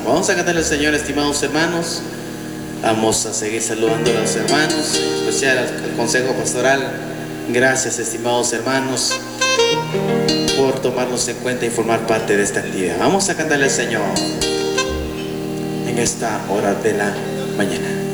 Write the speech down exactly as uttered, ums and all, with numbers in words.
Vamos a cantarle al Señor, estimados hermanos. Vamos a seguir saludando a los hermanos, en especial al, al Consejo Pastoral. Gracias, estimados hermanos, por tomarnos en cuenta y formar parte de esta actividad. Vamos a cantarle al Señor en esta hora de la mañana.